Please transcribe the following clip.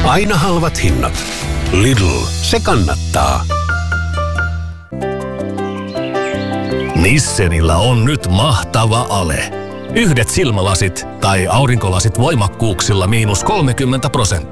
Aina halvat hinnat. Lidl, se kannattaa. Nissenillä on nyt mahtava ale. Yhdet silmälasit tai aurinkolasit voimakkuuksilla -30%.